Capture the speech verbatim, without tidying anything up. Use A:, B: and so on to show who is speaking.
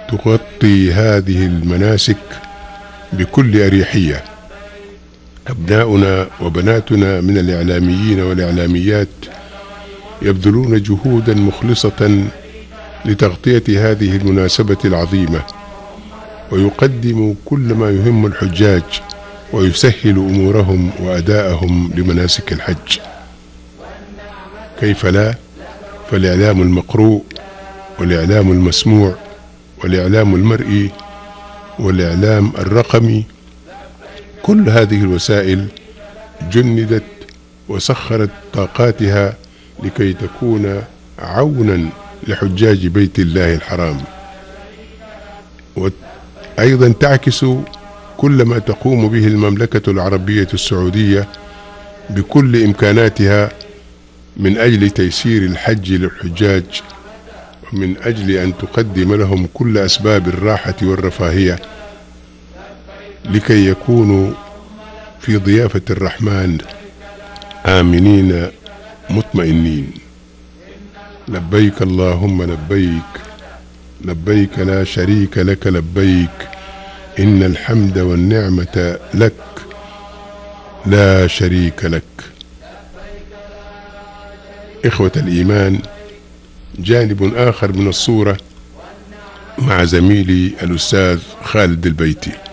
A: تغطي هذه المناسك بكل أريحية. أبناؤنا وبناتنا من الإعلاميين والإعلاميات يبذلون جهودا مخلصة لتغطية هذه المناسبة العظيمة، ويقدموا كل ما يهم الحجاج ويسهل أمورهم وأداءهم لمناسك الحج. كيف لا؟ فالإعلام المقروء والإعلام المسموع والإعلام المرئي والإعلام الرقمي، كل هذه الوسائل جندت وسخرت طاقاتها لكي تكون عونا لحجاج بيت الله الحرام، وأيضا تعكس كل ما تقوم به المملكة العربية السعودية بكل إمكاناتها من أجل تيسير الحج للحجاج، ومن أجل أن تقدم لهم كل أسباب الراحة والرفاهية لكي يكونوا في ضيافة الرحمن آمنين مطمئنين. لبيك اللهم لبيك، لبيك لا شريك لك لبيك، إن الحمد والنعمة لك لا شريك لك. إخوة الإيمان، جانب آخر من الصورة مع زميلي الأستاذ خالد البيتي.